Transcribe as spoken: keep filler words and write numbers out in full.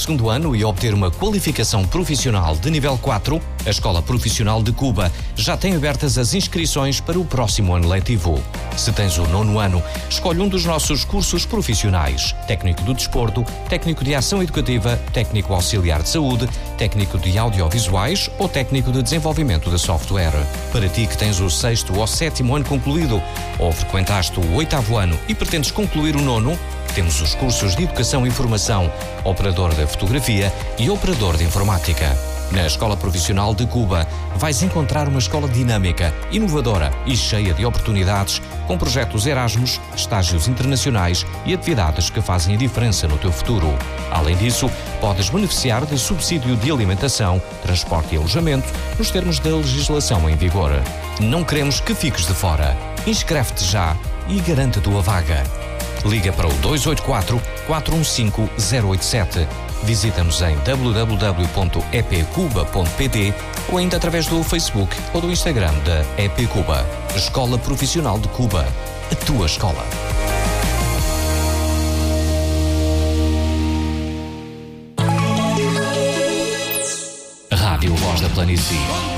segundo ano e obter uma qualificação profissional de nível quatro, a Escola Profissional de Cuba já tem abertas as inscrições para o próximo ano letivo. Se tens o nono ano, escolhe um dos nossos cursos profissionais: Técnico do Desporto, Técnico de Ação Educativa, Técnico Auxiliar de Saúde, Técnico de Audiovisuais ou Técnico de Desenvolvimento de Software. Para ti que tens o sexto ou sétimo ano concluído, ou frequentaste o oitavo ano e pretendes concluir o nono, temos os cursos de Educação e Formação, Operador de Fotografia e Operador de Informática. Na Escola Profissional de Cuba, vais encontrar uma escola dinâmica, inovadora e cheia de oportunidades, com projetos Erasmus, estágios internacionais e atividades que fazem a diferença no teu futuro. Além disso, podes beneficiar de subsídio de alimentação, transporte e alojamento, nos termos da legislação em vigor. Não queremos que fiques de fora. Inscreve-te já e garante a tua vaga. Liga para o dois oito quatro, quatro um cinco, zero oito sete. Visita-nos em w w w ponto e p cuba ponto p t ou ainda através do Facebook ou do Instagram da E P Cuba. Escola Profissional de Cuba. A tua escola. Rádio Voz da Planície.